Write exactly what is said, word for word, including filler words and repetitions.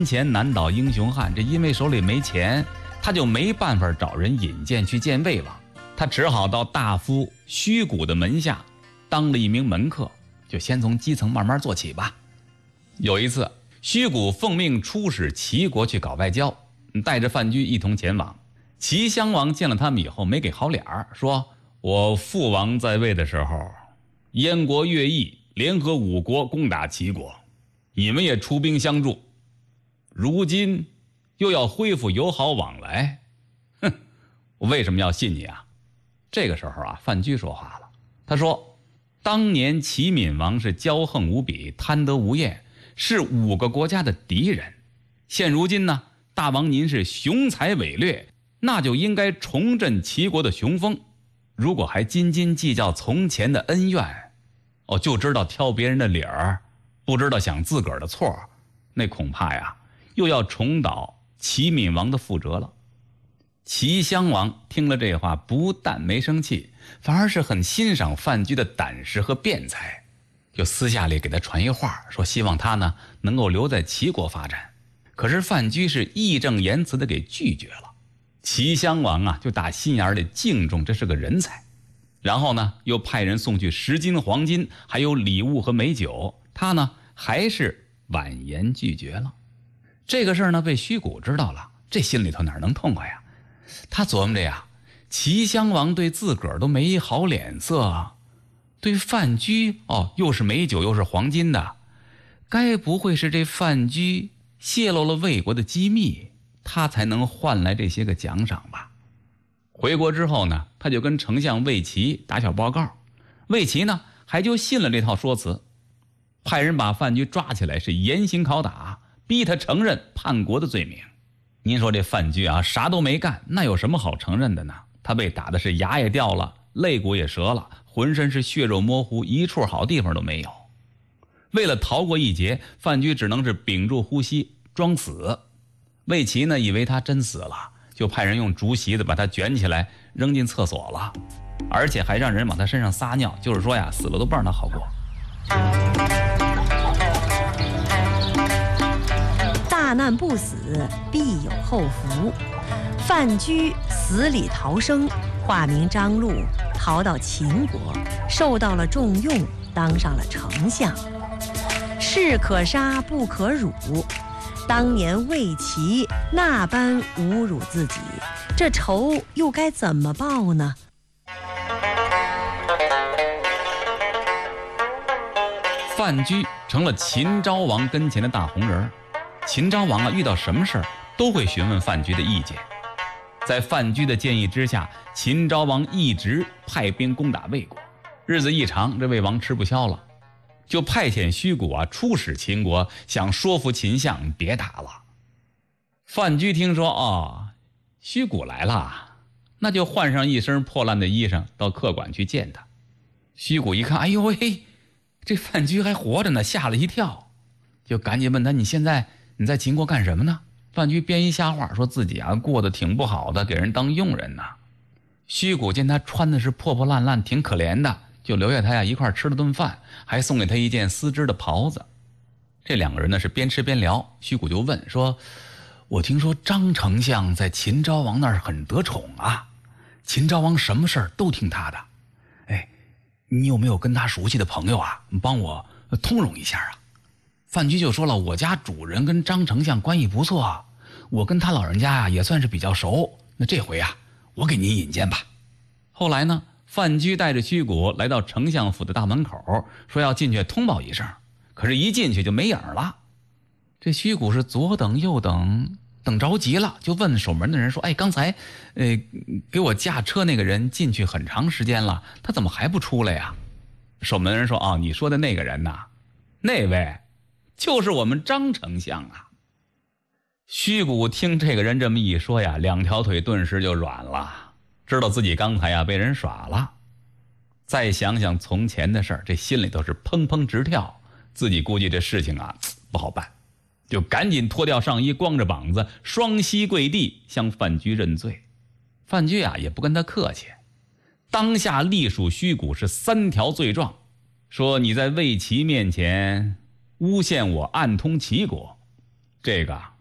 钱难倒英雄汉，这因为手里没钱，他就没办法找人引荐去见魏王，他只好到大夫虚谷的门下当了一名门客，就先从基层慢慢做起吧。有一次，虚谷奉命出使齐国去搞外交，带着范雎一同前往。齐襄王见了他们以后没给好脸儿，说我父王在位的时候，燕国、乐毅联合五国攻打齐国，你们也出兵相助，如今又要恢复友好往来，哼，我为什么要信你啊？这个时候啊，范雎说话了，他说当年齐闵王是骄横无比，贪得无厌，是五个国家的敌人。现如今呢，大王您是雄才伟略，那就应该重振齐国的雄风。如果还斤斤计较从前的恩怨，哦，就知道挑别人的理儿，不知道想自个儿的错，那恐怕呀又要重蹈齐闵王的覆辙了。齐襄王听了这话，不但没生气，反而是很欣赏范雎的胆识和辩才，就私下里给他传一话，说希望他呢能够留在齐国发展。可是范雎是义正言辞的给拒绝了。齐襄王啊就打心眼里敬重这是个人才，然后呢又派人送去十斤黄金，还有礼物和美酒，他呢还是婉言拒绝了。这个事儿呢被虚谷知道了，这心里头哪能痛快呀？他琢磨着呀，齐襄王对自个儿都没好脸色，对范雎哦又是美酒又是黄金的，该不会是这范雎泄露了魏国的机密，他才能换来这些个奖赏吧？回国之后呢，他就跟丞相魏齐打小报告，魏齐呢还就信了这套说辞，派人把范雎抓起来，是严刑拷打，逼他承认叛国的罪名。您说这范雎啊，啥都没干，那有什么好承认的呢？他被打的是牙也掉了，肋骨也折了，浑身是血肉模糊，一处好地方都没有。为了逃过一劫，范雎只能是屏住呼吸装死。魏齐呢以为他真死了，就派人用竹席子把他卷起来扔进厕所了，而且还让人往他身上撒尿，就是说呀，死了都不让他好过。 大难不死，必有后福。范雎死里逃生，化名张禄，逃到秦国，受到了重用，当上了丞相。士可杀不可辱，当年魏齐那般侮辱自己，这仇又该怎么报呢？ 范雎成了秦昭王跟前的大红人，秦昭王啊遇到什么事儿都会询问范雎的意见。在范雎的建议之下，秦昭王一直派兵攻打魏国。日子一长，这魏王吃不消了，就派遣虚谷啊出使秦国，想说服秦相别打了。范雎听说哦，虚谷来了，那就换上一身破烂的衣裳到客馆去见他。虚谷一看，哎呦喂，这范雎还活着呢，吓了一跳，就赶紧问他，你现在你在秦国干什么呢？范雎编一瞎话，说自己啊过得挺不好的，给人当佣人呢。虚谷见他穿的是破破烂烂，挺可怜的，就留下他呀一块吃了顿饭，还送给他一件丝织的袍子。这两个人呢是边吃边聊，虚谷就问说，我听说张丞相在秦昭王那儿很得宠啊，秦昭王什么事儿都听他的，哎，你有没有跟他熟悉的朋友啊，你帮我通融一下啊？范雎就说了，我家主人跟张丞相关系不错，我跟他老人家啊也算是比较熟，那这回啊我给您引荐吧。后来呢，范雎带着虚谷来到丞相府的大门口，说要进去通报一声，可是一进去就没影了。这虚谷是左等右等，等着急了，就问守门的人说，哎，刚才呃给我驾车那个人进去很长时间了，他怎么还不出来呀？守门人说，哦，你说的那个人呐，那位就是我们张丞相啊。虚谷听这个人这么一说呀，两条腿顿时就软了，知道自己刚才呀被人耍了。再想想从前的事儿，这心里头是砰砰直跳，自己估计这事情啊不好办，就赶紧脱掉上衣，光着膀子，双膝跪地向范雎认罪。范雎啊也不跟他客气，当下隶属虚谷是三条罪状，说你在魏齐面前诬陷我暗通齐国， 这个